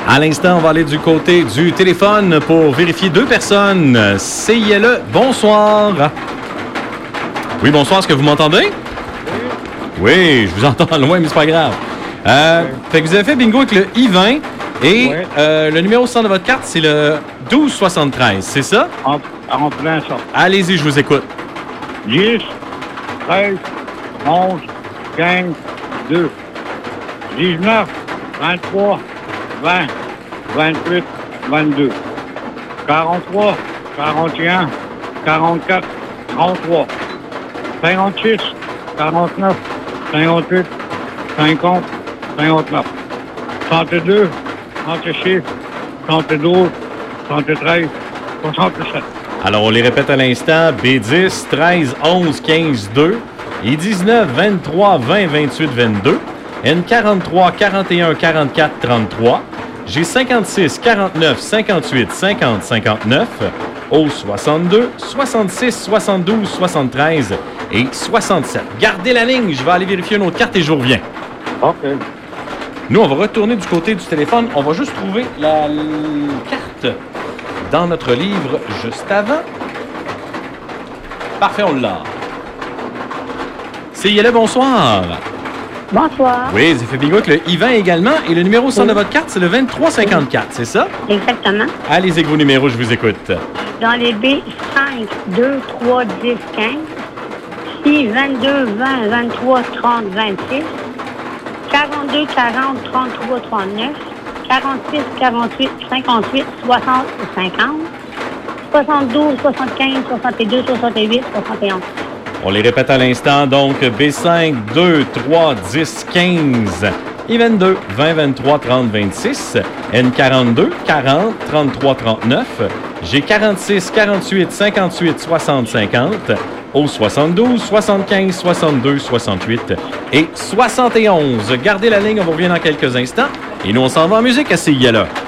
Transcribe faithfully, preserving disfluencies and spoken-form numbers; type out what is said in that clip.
À l'instant, on va aller du côté du téléphone pour vérifier deux personnes. C I L E, bonsoir. Oui, bonsoir, est-ce que vous m'entendez? Oui, je vous entends loin, mais c'est pas grave. Euh, oui. Fait que vous avez fait bingo avec le I vingt et oui. euh, le numéro cent de votre carte, c'est le douze soixante-treize, c'est ça? En, en plein ça. Allez-y, je vous écoute. dix, treize, onze, quinze, deux, dix-neuf, vingt-trois, vingt, vingt-huit, vingt-deux, quarante-trois, quarante et un, quarante-quatre, trente-trois, cinquante-six, quarante-neuf, cinquante-huit, cinquante, cinquante-neuf, trente-deux, trente-six, trente-douze, trente-treize, soixante-sept. Alors, on les répète à l'instant. B dix, treize, onze, quinze, deux. Et dix-neuf, vingt-trois, vingt, vingt-huit, vingt-deux. N quarante-trois, quarante et un, quarante-quatre, trente-trois. G cinquante-six, quarante-neuf, cinquante-huit, cinquante, cinquante-neuf. O soixante-deux, soixante-six, soixante-douze, soixante-treize et soixante-sept. Gardez la ligne, je vais aller vérifier une autre carte et je vous reviens. OK. Nous, on va retourner du côté du téléphone. On va juste trouver la, la carte dans notre livre juste avant. Parfait, on l'a. C I L E, bonsoir. Bonsoir. Oui, vous avez fait bingo avec le I vingt également. Et le numéro cent oui. de votre carte, c'est le vingt-trois cinquante-quatre, c'est ça? Exactement. Allez-y avec vos numéros, je vous écoute. Dans les B, cinq, deux, trois, dix, quinze. C, vingt-deux, vingt, vingt-trois, trente, vingt-six. quarante-deux, quarante, trente-trois, trente-neuf. quarante-six, quarante-huit, cinquante-huit, soixante, cinquante. soixante-douze, soixante-quinze, soixante-deux, soixante-huit, soixante et onze. On les répète à l'instant, donc B cinq, deux, trois, dix, quinze, I vingt-deux, vingt, vingt-trois, trente, vingt-six, N quarante-deux, quarante, trente-trois, trente-neuf, G quarante-six, quarante-huit, cinquante-huit, soixante, cinquante, O soixante-douze, soixante-quinze, soixante-deux, soixante-huit et soixante et onze. Gardez la ligne, on vous revient dans quelques instants. Et nous, on s'en va en musique à C I L E.